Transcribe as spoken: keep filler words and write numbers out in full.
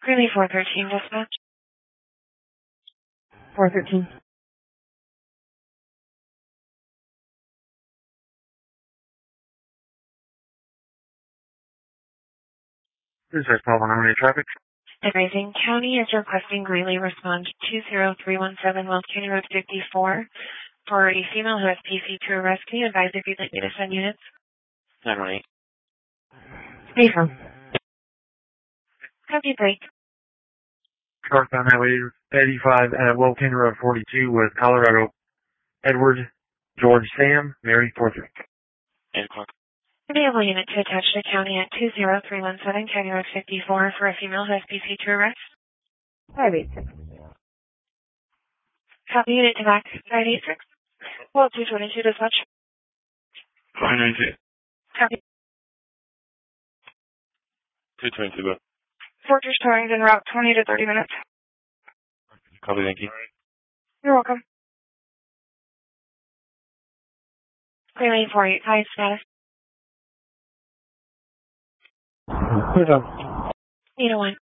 Greeley four thirteen dispatch. four thirteen. This is twelve one hundred traffic. Advising County is requesting Greeley respond two zero three one seven Wells County Road fifty-four for a female who has P C to arrest. Can you advise if you'd like me to send units? nine one eight. Affirm. Copy break. Northbound Highway eighty-five at Wells County Road forty-two with Colorado. Edward, George, Sam, Mary, Portrait. eight o'clock. Available unit to attach to County at two zero three one seven County Road fifty-four for a female who has P C to arrest. five eight six. Copy unit to back five eight six. Well, two twenty-two dispatch. five nine two. Copy. two twenty-two, but. Fortress towing en route twenty to thirty minutes. Copy, thank you. You're welcome. Greeley four eight five status. Who's up? eight oh one.